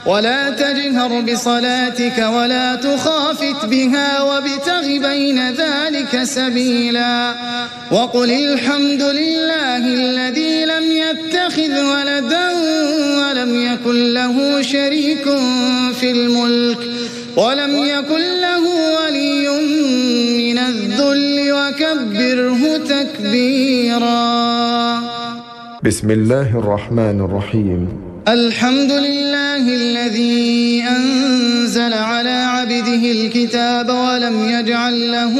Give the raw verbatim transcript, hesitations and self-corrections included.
ولا تجهر بصلاتك ولا تخافت بها وابتغ بين ذلك سبيلا وقل الحمد لله الذي لم يتخذ ولدا ولم يكن له شريك في الملك ولم يكن له ولي من الذل وكبره تكبيرا. بسم الله الرحمن الرحيم. الحمد لله الذي أنزل على عبده الكتاب ولم يجعل له